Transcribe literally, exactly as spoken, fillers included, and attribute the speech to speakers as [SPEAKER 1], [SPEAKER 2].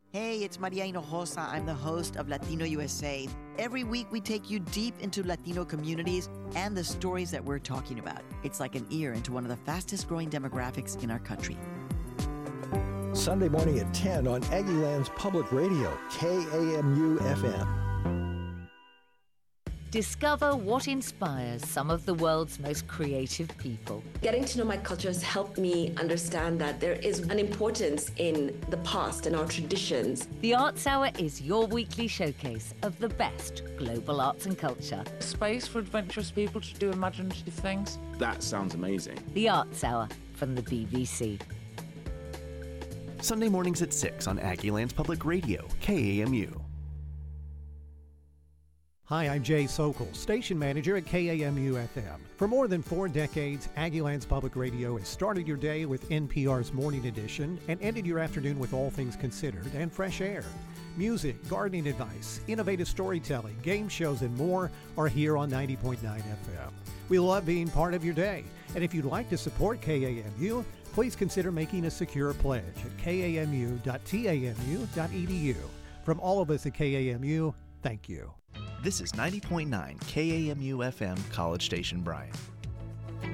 [SPEAKER 1] Hey, it's Maria Hinojosa. I'm the host of Latino U S A. Every week, we take you deep into Latino communities and the stories that we're talking about. It's like an ear into one of the fastest growing demographics in our country.
[SPEAKER 2] Sunday morning at ten on Aggieland's Public Radio, K A M U F M.
[SPEAKER 3] Discover what inspires some of the world's most creative people.
[SPEAKER 4] Getting to know my culture has helped me understand that there is an importance in the past and our traditions.
[SPEAKER 3] The Arts Hour is your weekly showcase of the best global arts and culture.
[SPEAKER 5] Space for adventurous people to do imaginative things.
[SPEAKER 6] That sounds amazing.
[SPEAKER 3] The Arts Hour from the B B C.
[SPEAKER 7] Sunday mornings at six on Aggieland's Public Radio, K A M U.
[SPEAKER 8] Hi, I'm Jay Sokol, station manager at K A M U F M. For more than four decades, Aggieland's Public Radio has started your day with N P R's Morning Edition and ended your afternoon with All Things Considered and Fresh Air. Music, gardening advice, innovative storytelling, game shows, and more are here on ninety point nine F M. We love being part of your day, and if you'd like to support K A M U, please consider making a secure pledge at k a m u dot t a m u dot e d u. From all of us at K A M U, thank you.
[SPEAKER 7] This is ninety point nine K A M U F M College Station Bryan.